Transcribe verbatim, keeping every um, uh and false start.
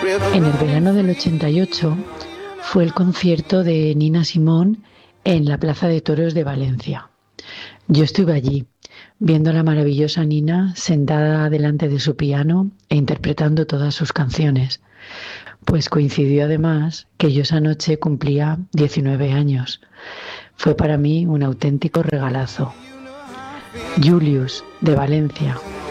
En el verano del ochenta y ocho fue el concierto de Nina Simone en la Plaza de Toros de Valencia. Yo estuve allí, viendo a la maravillosa Nina sentada delante de su piano e interpretando todas sus canciones. Pues coincidió además que yo esa noche cumplía diecinueve años. Fue para mí un auténtico regalazo. Julius, de Valencia.